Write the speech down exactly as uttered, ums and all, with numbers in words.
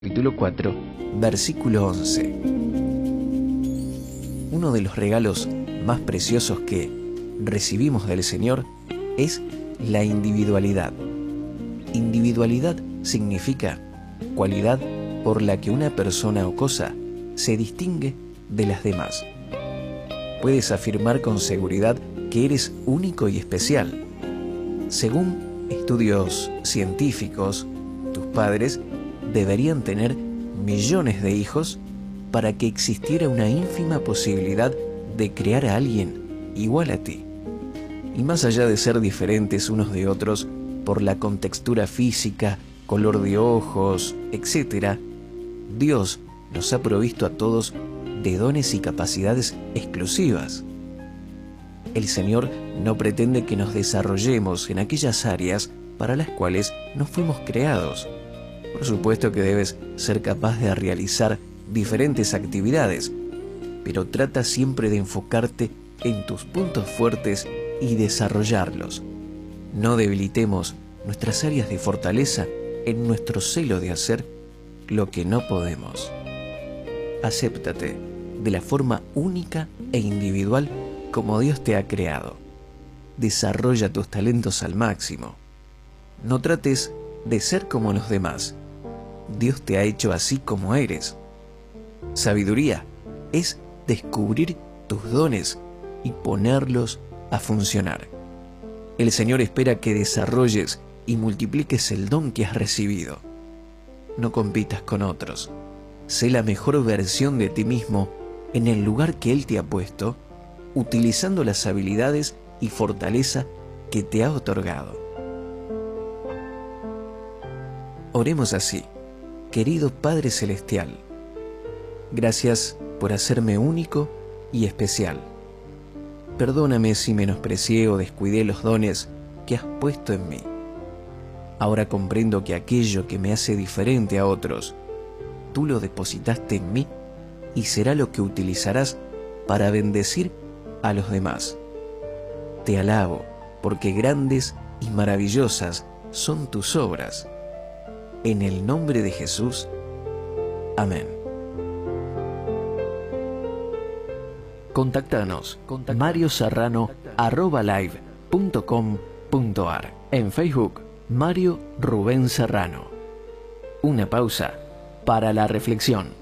Capítulo cuatro, versículo once. Uno de los regalos más preciosos que recibimos del Señor es la individualidad. Individualidad significa cualidad por la que una persona o cosa se distingue de las demás. Puedes afirmar con seguridad que eres único y especial. Según estudios científicos, tus padres deberían tener millones de hijos para que existiera una ínfima posibilidad de crear a alguien igual a ti. Y más allá de ser diferentes unos de otros por la contextura física, color de ojos, etcétera, Dios nos ha provisto a todos de dones y capacidades exclusivas. El Señor no pretende que nos desarrollemos en aquellas áreas para las cuales no fuimos creados. Por supuesto que debes ser capaz de realizar diferentes actividades, pero trata siempre de enfocarte en tus puntos fuertes y desarrollarlos. No debilitemos nuestras áreas de fortaleza en nuestro celo de hacer lo que no podemos. Acéptate de la forma única e individual como Dios te ha creado. Desarrolla tus talentos al máximo. No trates de ser como los demás. Dios te ha hecho así como eres. Sabiduría es descubrir tus dones y ponerlos a funcionar. El Señor espera que desarrolles y multipliques el don que has recibido. No compitas con otros. Sé la mejor versión de ti mismo en el lugar que Él te ha puesto, utilizando las habilidades y fortaleza que te ha otorgado. Oremos así. Querido Padre Celestial, gracias por hacerme único y especial. Perdóname si menosprecié o descuidé los dones que has puesto en mí. Ahora comprendo que aquello que me hace diferente a otros, tú lo depositaste en mí y será lo que utilizarás para bendecir a los demás. Te alabo, porque grandes y maravillosas son tus obras. En el nombre de Jesús. Amén. Contactanos mario serrano arroba live punto com punto ar. En Facebook, Mario Rubén Serrano. Una pausa para la reflexión.